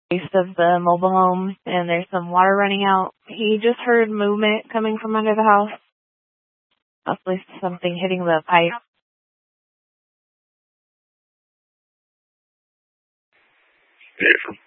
base of the mobile home, and there's some water running out. He just heard movement coming from under the house. Possibly something hitting the pipe. Yeah.